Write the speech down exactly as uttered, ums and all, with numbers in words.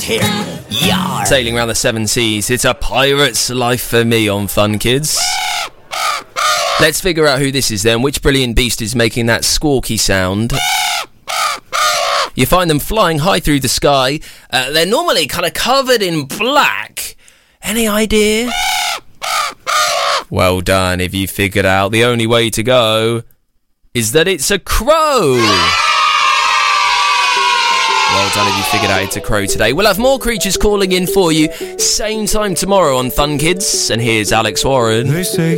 here. Yar. Sailing around the seven seas, it's a pirate's life for me on Fun Kids. Let's figure out who this is then. Which brilliant beast is making that squawky sound? You find them flying high through the sky. Uh, they're normally kind of covered in black. Any idea? Well done if you figured out the only way to go is that it's a crow. Well done if you figured out it's a crow today. We'll have more creatures calling in for you. Same time tomorrow on Fun Kids. And here's Alex Warren. They say